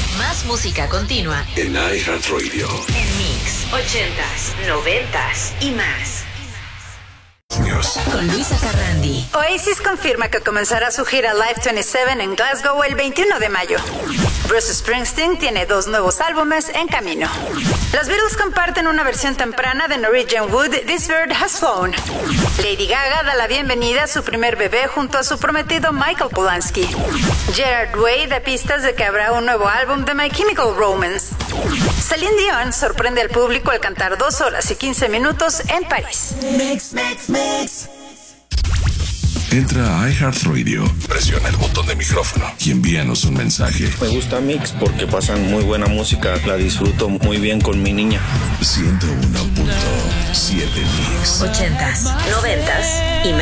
Más música continua en iHeartRadio. En Mix 80s, 90s y más. Con Luisa Carrandi. Oasis confirma que comenzará su gira Live 27 en Glasgow el 21 de mayo. Bruce Springsteen tiene 2 nuevos álbumes en camino. Los Beatles comparten una versión temprana de Norwegian Wood, This Bird Has Flown. Lady Gaga da la bienvenida a su primer bebé junto a su prometido Michael Polanski. Gerard Way da pistas de que habrá un nuevo álbum de My Chemical Romance. Celine Dion sorprende al público al cantar 2 horas y 15 minutos en París. Entra a iHeartRadio, presiona el botón de micrófono y envíanos un mensaje. Me gusta Mix porque pasan muy buena música, la disfruto muy bien con mi niña. 101.7 Mix. 80s, 90s y más.